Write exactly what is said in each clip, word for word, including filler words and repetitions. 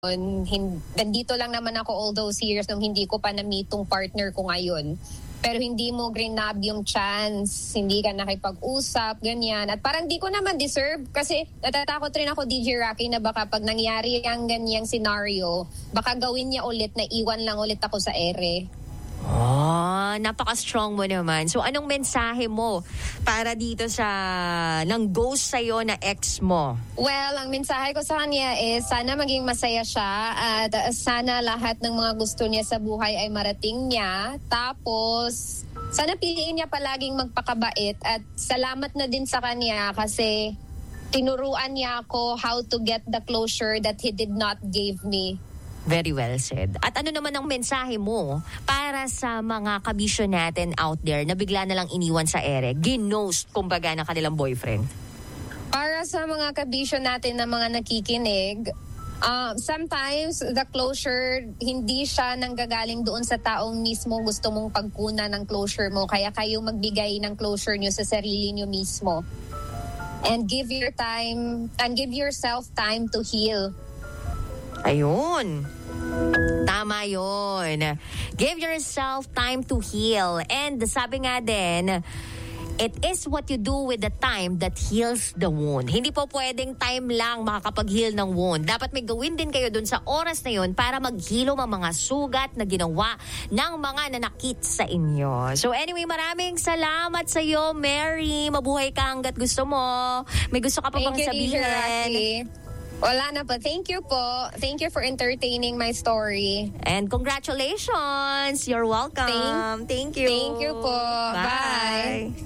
Hin- nandito lang naman ako all those years nung hindi ko pa na-meet tong partner ko ngayon. Pero hindi mo grinab yung chance, hindi ka nakipag-usap, ganyan. At parang di ko naman deserve kasi natatakot rin ako, D J Rocky, na baka pag nangyari ang ganyang scenario, baka gawin niya ulit na iwan lang ulit ako sa ere. Oh, napaka-strong mo naman. So, anong mensahe mo para dito sa nang ghost sa'yo na ex mo? Well, ang mensahe ko sa kanya is sana maging masaya siya at uh, sana lahat ng mga gusto niya sa buhay ay marating niya. Tapos, sana piliin niya palaging magpakabait at salamat na din sa kanya kasi tinuruan niya ako how to get the closure that he did not give me. Very well said. At ano naman ang mensahe mo para sa mga kabisyo natin out there na bigla na lang iniwan sa ere, ginost kumbaga ng kanilang boyfriend? Para sa mga kabisyo natin na mga nakikinig, uh, sometimes the closure, hindi siya nanggagaling doon sa taong mismo gusto mong pagkunan ng closure mo. Kaya kayo magbigay ng closure nyo sa sarili nyo mismo. And give your time, and give yourself time to heal. Ayun. Tama yun. Give yourself time to heal. And sabi nga din, it is what you do with the time that heals the wound. Hindi po pwedeng time lang makakapag-heal ng wound. Dapat may gawin din kayo dun sa oras na yun para maghilom ang mga sugat na ginawa ng mga nanakit sa inyo. So anyway, maraming salamat sa iyo, Mary. Mabuhay ka hanggat gusto mo. May gusto ka pa bang sabihin? Wala na po. Thank you po. Thank you for entertaining my story. And congratulations. You're welcome. Thank, thank you. Thank you po. Bye. Bye.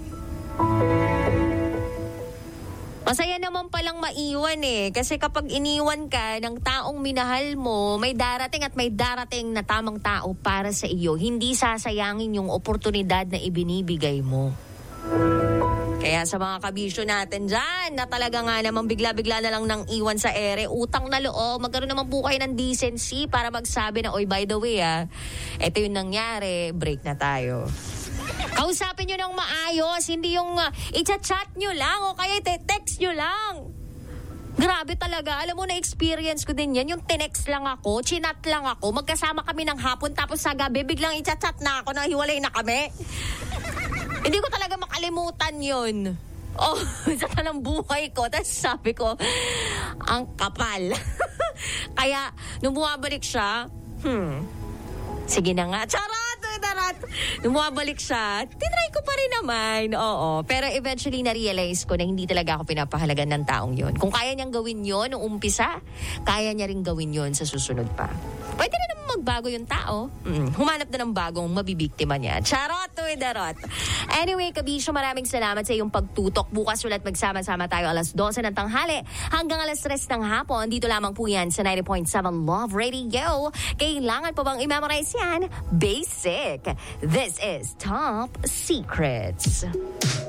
Masaya naman palang maiwan eh. Kasi kapag iniwan ka ng taong minahal mo, may darating at may darating na tamang tao para sa iyo. Hindi sasayangin yung oportunidad na ibinibigay mo. Kaya sa mga kabisyo natin dyan, na talaga nga naman bigla-bigla na lang nang iwan sa ere, utang na loob, magkaroon naman po kayo ng decency para magsabi na, oy, by the way, ah, eto yung nangyari, break na tayo. Kausapin nyo ng maayos, hindi yung uh, i-chat nyo lang o kaya text nyo lang. Grabe talaga. Alam mo, na-experience ko din yan. Yung tinext lang ako, chinat lang ako, magkasama kami ng hapon, tapos sa gabi, biglang i-chat na ako na hiwalay na kami. Hindi ko talaga makalimutan yun. Oh, sa talang buhay ko. Tapos sabi ko, ang kapal. Kaya, nung bumabalik siya, hmm, sige na nga. Charot! Darat. Nung bumabalik siya, tinry ko pa rin naman. Oo. Pero eventually, na-realize ko na hindi talaga ako pinapahalagan ng taong yun. Kung kaya niyang gawin yun nung umpisa, kaya niya rin gawin yun sa susunod pa. Pwede na naman magbago yung tao. Mm, humanap na ng bagong mabibiktima niya. Charot to darot. Anyway, kabisyo, maraming salamat sa iyong pagtutok. Bukas ulit magsama-sama tayo alas dose ng tanghali hanggang alas tres ng hapon. Dito lamang po yan sa ninety point seven Love Radio. Kailangan pa bang i-memorize yan? Basic. This is Top Secrets.